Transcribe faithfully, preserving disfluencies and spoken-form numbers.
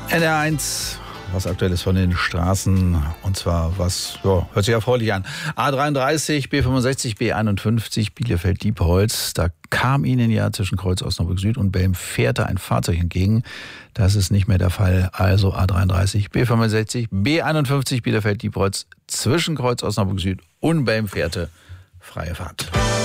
N R eins, was Aktuelles von den Straßen, und zwar was, ja, hört sich erfreulich an. A dreiunddreißig, B fünfundsechzig, B einundfünfzig, Bielefeld-Diepholz. Da kam Ihnen ja zwischen Kreuz Osnabrück Süd und Belm-Fährte ein Fahrzeug entgegen. Das ist nicht mehr der Fall. Also A dreiunddreißig, B fünfundsechzig, B einundfünfzig, Bielefeld-Diepholz zwischen Kreuz Osnabrück Süd und Belm-Fährte. Freie Fahrt.